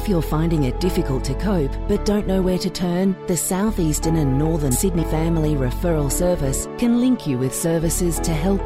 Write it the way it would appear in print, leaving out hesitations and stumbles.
If you're finding it difficult to cope but don't know where to turn, the South Eastern and Northern Sydney Family Referral Service can link you with services to help